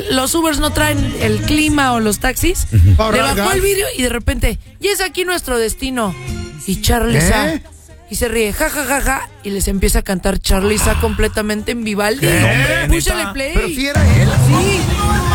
los Ubers no traen el clima o los taxis. Le bajó el vidrio y de repente, y es aquí nuestro destino. Y Charlie Sa. Y se ríe, ja, y les empieza a cantar Charlie Sa completamente en Vivaldi. Púchale play. Pero si era él. Sí.